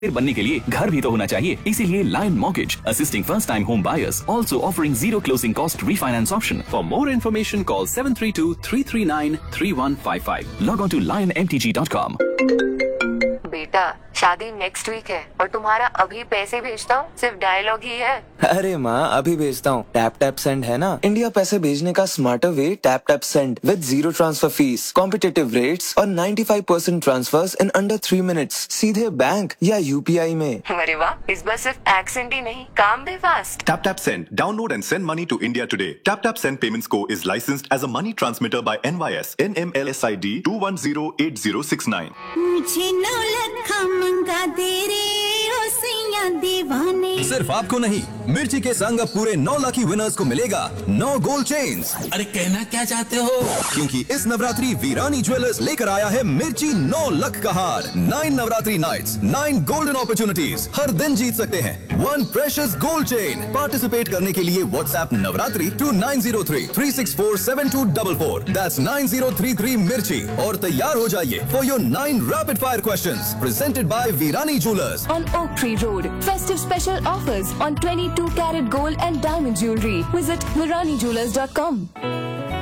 बनने के लिए घर भी तो होना चाहिए, इसीलिए lion mortgage assisting first time home buyers, also offering zero closing cost refinance option. For more information, call 732-339-3155. Log on to lionmtg.com. बेटा शादी नेक्स्ट वीक है और तुम्हारा अभी पैसे भेजता हूँ सिर्फ डायलॉग ही है। अरे माँ अभी भेजता हूँ। टैप टैप सेंड है ना, इंडिया पैसे भेजने का smarter way. Tap tap send with zero transfer fees, competitive rates और 95% ट्रांसफर्स इन अंडर 3 मिनट्स, सीधे बैंक या यूपीआई में। अरे वाह, इस बार सिर्फ एक्सेंट ही नहीं, काम भी fast. Tap Tap Send. Download and send money to India today. Tap Tap Send Payments Co. is licensed as a money transmitter by NYS NMLSID 2108069. मुझे 9 लाख मंगा दे रे ओ सैया दीवाने। सिर्फ आपको नहीं, मिर्ची के संग अब पूरे 9 लाखी विनर्स को मिलेगा 9 गोल्ड चेन्स। अरे कहना क्या चाहते हो? क्योंकि इस नवरात्रि वीरानी ज्वेलर्स लेकर आया है मिर्ची 9 लाख का हार। 9 नवरात्रि नाइट्स, 9 गोल्डन अपॉर्चुनिटीज। हर दिन जीत सकते हैं 1 प्रेशियस गोल्ड चेन। पार्टिसिपेट करने के लिए व्हाट्सएप नवरात्रि to 9033647244। That's 9033 मिर्ची और तैयार हो जाइए for your 9 rapid fire questions presented by Virani Jewelers on Oak Tree Road. Festive special offers on 22 karat gold and diamond jewelry. Visit viranijewelers.com.